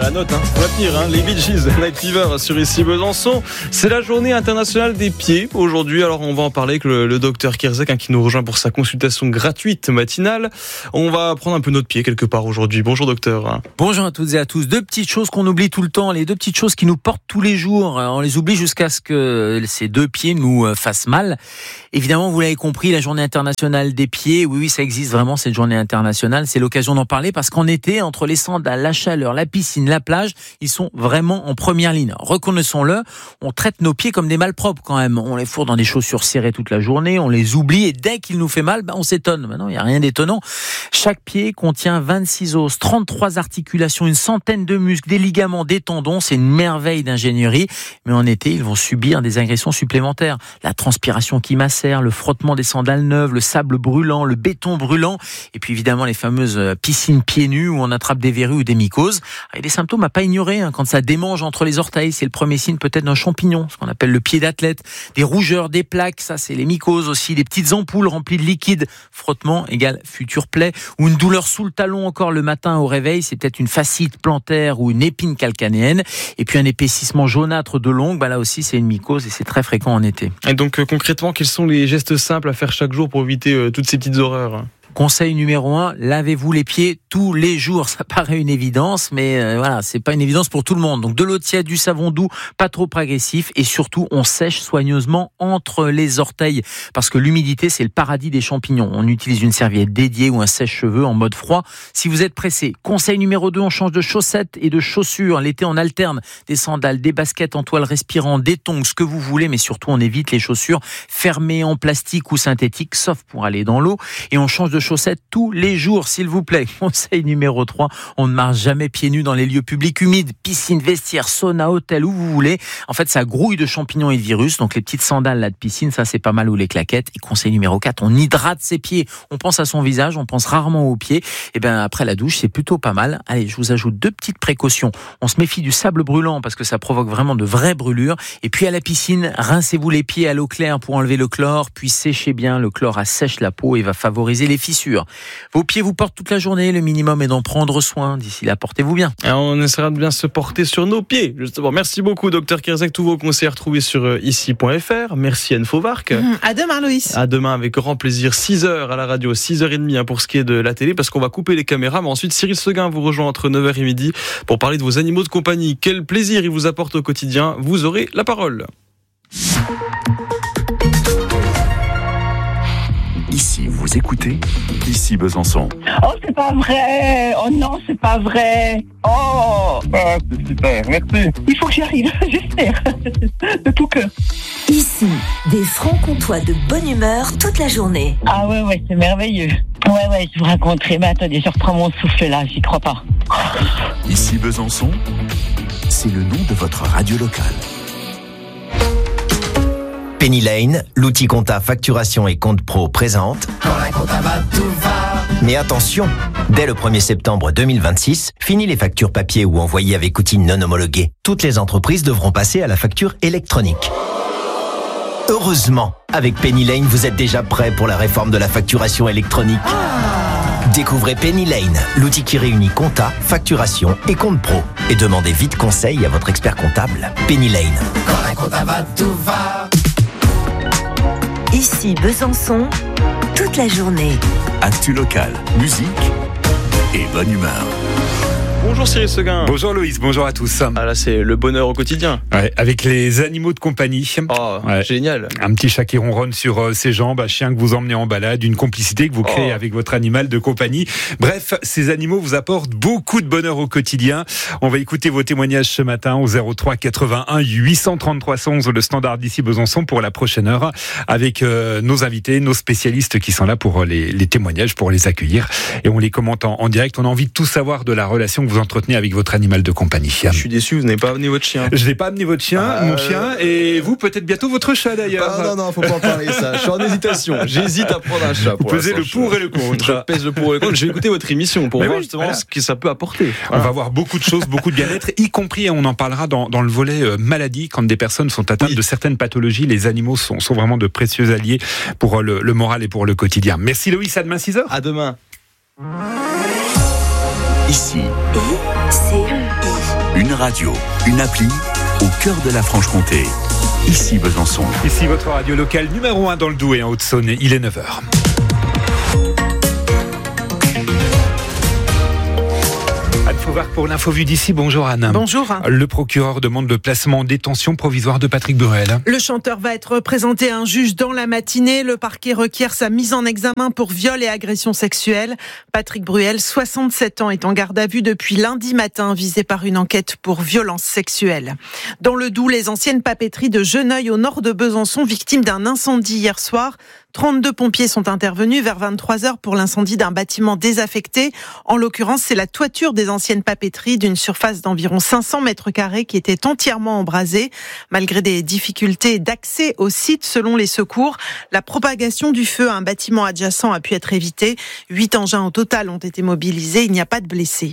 la note, faut la tenir, les Bee Gees, Night Fever sur ici Besançon. C'est la journée internationale des pieds aujourd'hui, alors on va en parler avec le docteur Kierzek qui nous rejoint pour sa consultation gratuite matinale. On va prendre un peu notre pied quelque part aujourd'hui. Bonjour docteur. Bonjour à toutes et à tous. Deux petites choses qu'on oublie tout le temps, les deux petites choses qui nous portent tous les jours. On les oublie jusqu'à ce que ces deux pieds nous fassent mal. Évidemment, vous l'avez compris, la journée internationale des pieds, oui, ça existe vraiment cette journée internationale. C'est l'occasion d'en parler parce qu'en été, entre les sandales, la chaleur, la piscine, la plage, ils sont vraiment en première ligne. Reconnaissons-le, on traite nos pieds comme des malpropres quand même. On les fourre dans des chaussures serrées toute la journée, on les oublie et dès qu'il nous fait mal, on s'étonne. Maintenant, il n'y a rien d'étonnant. Chaque pied contient 26 os, 33 articulations, une centaine de muscles, des ligaments, des tendons. C'est une merveille d'ingénierie. Mais en été, ils vont subir des agressions supplémentaires. La transpiration qui macère, le frottement des sandales neuves, le sable brûlant, le béton brûlant. Et puis évidemment, les fameuses piscines pieds nus où on attrape des verrues ou des mycoses. Il y a des symptômes à pas ignorer. Quand ça démange entre les orteils, c'est le premier signe peut-être d'un champignon, ce qu'on appelle le pied d'athlète. Des rougeurs, des plaques, ça c'est les mycoses aussi. Des petites ampoules remplies de liquide. Frottement égale future plaie. Ou une douleur sous le talon encore le matin au réveil, c'est peut-être une fasciite plantaire ou une épine calcanéenne. Et puis un épaississement jaunâtre de l'ongle, là aussi c'est une mycose et c'est très fréquent en été. Et donc concrètement, quels sont les gestes simples à faire chaque jour pour éviter toutes ces petites horreurs ? Conseil numéro 1, lavez-vous les pieds tous les jours. Ça paraît une évidence, mais voilà, c'est pas une évidence pour tout le monde. Donc de l'eau tiède, du savon doux, pas trop agressif, et surtout on sèche soigneusement entre les orteils, parce que l'humidité c'est le paradis des champignons. On utilise une serviette dédiée ou un sèche-cheveux en mode froid. Si vous êtes pressé, conseil numéro 2, on change de chaussettes et de chaussures. L'été on alterne des sandales, des baskets en toile respirant, des tongs, ce que vous voulez, mais surtout on évite les chaussures fermées en plastique ou synthétique, sauf pour aller dans l'eau, et on change de chaussettes tous les jours, s'il vous plaît. Conseil numéro 3, on ne marche jamais pieds nus dans les lieux publics humides, piscine, vestiaire, sauna, hôtel, où vous voulez. En fait, ça grouille de champignons et de virus, donc les petites sandales là de piscine, ça c'est pas mal, ou les claquettes. Et conseil numéro 4, on hydrate ses pieds. On pense à son visage, on pense rarement aux pieds. Et après la douche, c'est plutôt pas mal. Allez, je vous ajoute deux petites précautions. On se méfie du sable brûlant parce que ça provoque vraiment de vraies brûlures. Et puis à la piscine, rincez-vous les pieds à l'eau claire pour enlever le chlore, puis séchez bien. Le chlore assèche la peau et va favoriser les fissures. Vos pieds vous portent toute la journée, le minimum est d'en prendre soin. D'ici là, portez-vous bien. Et on essaiera de bien se porter sur nos pieds, justement. Merci beaucoup, docteur Kierzek. Tous vos conseils à retrouver sur ici.fr. Merci Anne Fauvarc. À demain, Loïs. À demain, avec grand plaisir. 6h à la radio, 6h30 pour ce qui est de la télé, parce qu'on va couper les caméras. Mais ensuite, Cyril Seguin vous rejoint entre 9h et midi pour parler de vos animaux de compagnie. Quel plaisir ils vous apportent au quotidien. Vous aurez la parole. Ici, vous écoutez Ici Besançon. Oh, c'est pas vrai. Oh non, c'est pas vrai. Oh, c'est super, merci. il faut que j'y arrive, j'espère, de tout cœur. Ici, des francs-comtois de bonne humeur toute la journée. Ah ouais, c'est merveilleux. Ouais, je vous raconterai, mais attendez, je reprends mon souffle là, j'y crois pas. Ici Besançon, c'est le nom de votre radio locale. Penny Lane, l'outil compta facturation et compte pro présente. Quand la compta va, tout va. Mais attention, dès le 1er septembre 2026, fini les factures papier ou envoyées avec outils non homologués. Toutes les entreprises devront passer à la facture électronique. Heureusement, avec Penny Lane, vous êtes déjà prêt pour la réforme de la facturation électronique. Découvrez Penny Lane, l'outil qui réunit compta, facturation et compte pro. Et demandez vite conseil à votre expert comptable. Penny Lane. Quand la compta va, tout va. Ici Besançon, toute la journée. Actu locale, musique et bonne humeur. Bonjour Cyril Seguin. Bonjour Loïs, bonjour à tous. Ah là c'est le bonheur au quotidien. Ouais, avec les animaux de compagnie. Oh, ouais. Génial. Un petit chat qui ronronne sur ses jambes, un chien que vous emmenez en balade, une complicité que vous créez avec votre animal de compagnie. Bref, ces animaux vous apportent beaucoup de bonheur au quotidien. On va écouter vos témoignages ce matin au 03 81 833 111, le standard d'ici Besançon pour la prochaine heure, avec nos invités, nos spécialistes qui sont là pour les témoignages, pour les accueillir. Et on les commente en direct. On a envie de tout savoir de la relation que vous entretenez avec votre animal de compagnie. Je suis déçu, vous n'avez pas amené votre chien. Je n'ai pas amené votre chien, mon chien, et vous peut-être bientôt votre chat d'ailleurs. Non, faut pas en parler ça. Je suis en hésitation. J'hésite à prendre un chat. Vous pesez le pour et le contre. Je pèse le pour et le contre. Je vais écouter votre émission pour voir justement ce que ça peut apporter. Voilà. On va voir beaucoup de choses, beaucoup de bien-être, y compris, et on en parlera dans le volet maladie, quand des personnes sont atteintes de certaines pathologies. Les animaux sont vraiment de précieux alliés pour le moral et pour le quotidien. Merci Loïs, à demain 6h. À demain. Ici. Une radio, une appli au cœur de la Franche-Comté. Ici Besançon. Ici votre radio locale numéro 1 dans le Doubs et en Haute-Saône. Il est 9h. Anne Fauvard pour l'info-vue d'ici. Bonjour Anne. Bonjour. Le procureur demande le placement en détention provisoire de Patrick Bruel. Le chanteur va être présenté à un juge dans la matinée. Le parquet requiert sa mise en examen pour viol et agression sexuelle. Patrick Bruel, 67 ans, est en garde à vue depuis lundi matin, visé par une enquête pour violence sexuelle. Dans le Doubs, les anciennes papeteries de Geneuil au nord de Besançon, victimes d'un incendie hier soir. 32 pompiers sont intervenus vers 23h pour l'incendie d'un bâtiment désaffecté. En l'occurrence, c'est la toiture des anciennes papeteries d'une surface d'environ 500 mètres carrés qui était entièrement embrasée. Malgré des difficultés d'accès au site, selon les secours, la propagation du feu à un bâtiment adjacent a pu être évitée. 8 engins au total ont été mobilisés. Il n'y a pas de blessés.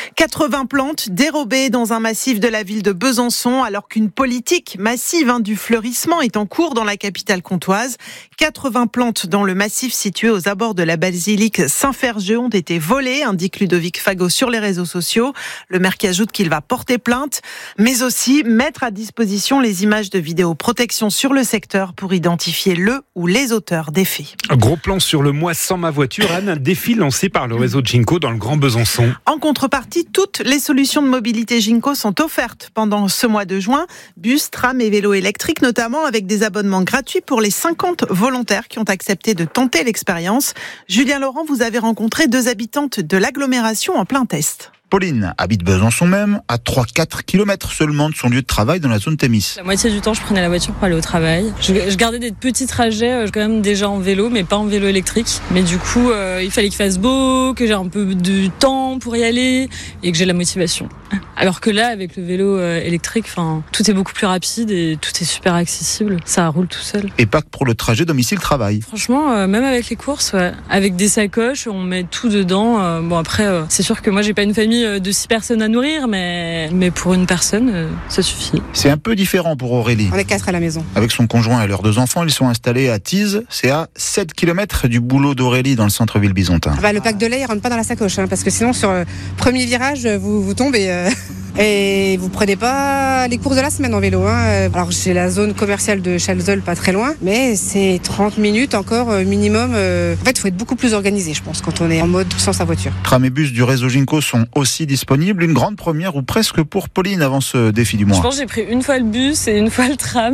80 plantes dérobées dans un massif de la ville de Besançon, alors qu'une politique massive du fleurissement est en cours dans la capitale comtoise. 80 plantes dans le massif situé aux abords de la basilique Saint-Ferjeux ont été volées, indique Ludovic Fagot sur les réseaux sociaux. Le maire qui ajoute qu'il va porter plainte, mais aussi mettre à disposition les images de vidéoprotection sur le secteur pour identifier le ou les auteurs des faits. Gros plan sur le mois sans ma voiture, Anne, un défi lancé par le réseau Ginko dans le Grand Besançon. En contrepartie, toutes les solutions de mobilité Ginko sont offertes pendant ce mois de juin. Bus, tram et vélos électriques notamment, avec des abonnements gratuits pour les 50 volontaires qui ont accepté de tenter l'expérience. Julien Laurent, vous avez rencontré 2 habitantes de l'agglomération en plein test. Pauline habite Besançon même, à 3-4 km seulement de son lieu de travail dans la zone Thémis. La moitié du temps, je prenais la voiture pour aller au travail. Je gardais des petits trajets, quand même déjà en vélo, mais pas en vélo électrique. Mais du coup, il fallait qu'il fasse beau, que j'ai un peu de temps pour y aller et que j'ai la motivation. Alors que là, avec le vélo électrique, tout est beaucoup plus rapide et tout est super accessible. Ça roule tout seul. Et pas que pour le trajet domicile-travail. Franchement, même avec les courses, ouais. Avec des sacoches, on met tout dedans. Bon après, c'est sûr que moi, j'ai pas une famille de 6 personnes à nourrir, mais pour une personne, ça suffit. C'est un peu différent pour Aurélie. On est 4 à la maison. Avec son conjoint et leurs 2 enfants, ils sont installés à Tise. C'est à 7 km du boulot d'Aurélie dans le centre-ville bisontin. Le pack de lait, il rentre pas dans la sacoche, parce que sinon, sur le premier virage, vous tombez. Et vous prenez pas les courses de la semaine en vélo. Alors j'ai la zone commerciale de Chalzeul pas très loin, mais c'est 30 minutes encore minimum. En fait, il faut être beaucoup plus organisé, je pense, quand on est en mode sans sa voiture. Tram et bus du réseau Ginko sont aussi disponibles. Une grande première ou presque pour Pauline avant ce défi du mois. Je pense que j'ai pris une fois le bus et une fois le tram.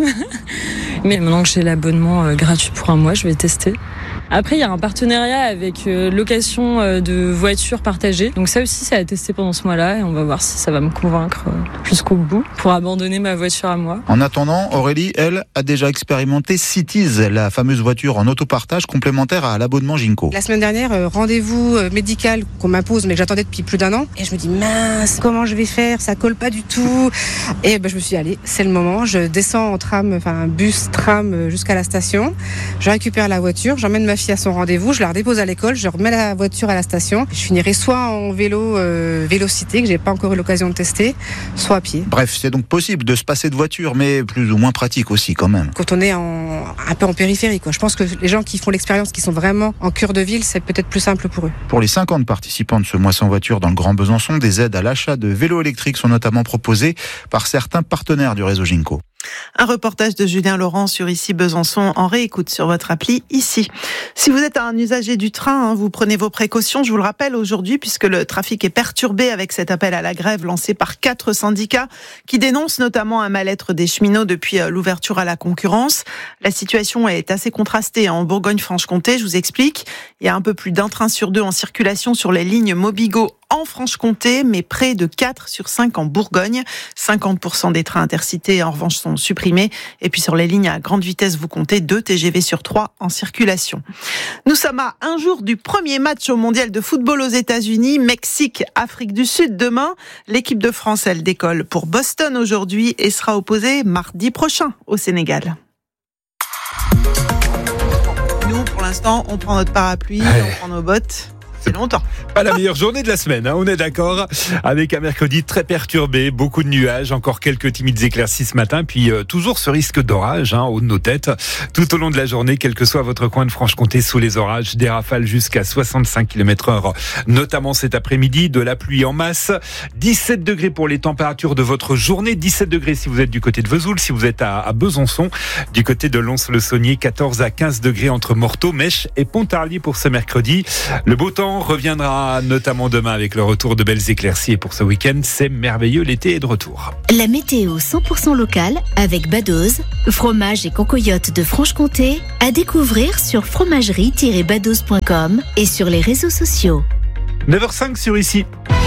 Mais maintenant que j'ai l'abonnement gratuit pour un mois, je vais tester. Après, il y a un partenariat avec location de voitures partagées. Donc ça aussi, c'est à tester pendant ce mois-là et on va voir si ça va me convaincre jusqu'au bout pour abandonner ma voiture à moi. En attendant, Aurélie, elle, a déjà expérimenté Cities, la fameuse voiture en autopartage complémentaire à l'abonnement Ginko. La semaine dernière, rendez-vous médical qu'on m'impose mais que j'attendais depuis plus d'1 an. Et je me dis, mince, comment je vais faire ? Ça colle pas du tout. Et je me suis dit, allez, c'est le moment. Je descends en tram, bus, tram jusqu'à la station. Je récupère la voiture, j'emmène ma fille à son rendez-vous, je la redépose à l'école, je remets la voiture à la station. Je finirai soit en vélo, Vélocité, que j'ai pas encore eu l'occasion de tester, soit à pied. Bref, c'est donc possible de se passer de voiture, mais plus ou moins pratique aussi quand même. Quand on est un peu en périphérie, quoi. Je pense que les gens qui font l'expérience, qui sont vraiment en cœur de ville, c'est peut-être plus simple pour eux. Pour les 50 participants de ce mois sans voiture dans le Grand Besançon, des aides à l'achat de vélos électriques sont notamment proposées par certains partenaires du réseau Ginko. Un reportage de Julien Laurent sur Ici Besançon en réécoute sur votre appli Ici. Si vous êtes un usager du train, vous prenez vos précautions, je vous le rappelle aujourd'hui, puisque le trafic est perturbé avec cet appel à la grève lancé par 4 syndicats qui dénoncent notamment un mal-être des cheminots depuis l'ouverture à la concurrence. La situation est assez contrastée en Bourgogne-Franche-Comté, je vous explique. Il y a un peu plus d'un train sur 2 en circulation sur les lignes Mobigo en Franche-Comté, mais près de 4 sur 5 en Bourgogne. 50% des trains intercités, en revanche, sont supprimés. Et puis sur les lignes à grande vitesse, vous comptez 2 TGV sur 3 en circulation. Nous sommes à un jour du premier match au mondial de football aux États-Unis. Mexique, Afrique du Sud demain. L'équipe de France, elle décolle pour Boston aujourd'hui et sera opposée mardi prochain au Sénégal. Nous, pour l'instant, on prend notre parapluie, on prend nos bottes. C'est longtemps. Pas la meilleure journée de la semaine, hein, on est d'accord. Avec un mercredi très perturbé, beaucoup de nuages, encore quelques timides éclaircies ce matin, puis toujours ce risque d'orage au de nos têtes. Tout au long de la journée, quel que soit votre coin de Franche-Comté, sous les orages, des rafales jusqu'à 65 km/h, notamment cet après-midi, de la pluie en masse. 17 degrés pour les températures de votre journée, 17 degrés si vous êtes du côté de Vesoul, si vous êtes à Besançon, du côté de Lons-le-Saunier, 14 à 15 degrés entre Morteau, Mèche et Pontarlier pour ce mercredi. Le beau temps reviendra notamment demain avec le retour de belles éclaircies et pour ce week-end, c'est merveilleux, l'été est de retour. La météo 100% locale avec Badoz, fromage et concoyote de Franche-Comté, à découvrir sur fromagerie-badoz.com et sur les réseaux sociaux. 9h05 sur Ici.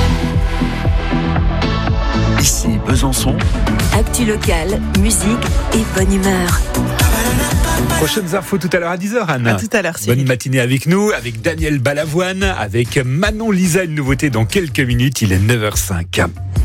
Ici Besançon. Actu locale, musique et bonne humeur. Prochaines infos tout à l'heure à 10h, Anne. À tout à l'heure, Cyril. Bonne matinée avec nous, avec Daniel Balavoine, avec Manon Lisa, une nouveauté dans quelques minutes, il est 9h05.